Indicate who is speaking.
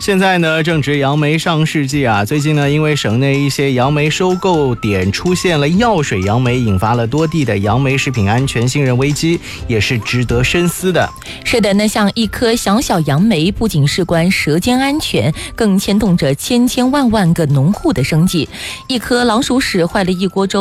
Speaker 1: 现在呢正值杨梅上市季啊，最近呢因为省内一些杨梅收购点出现了药水杨梅，引发了多地的杨梅食品安全信任危机，也是值得深思的。
Speaker 2: 是的，那像一颗小小杨梅不仅事关舌尖安全，更牵动着千千万万个农户的生计。一颗老鼠屎坏了一锅粥，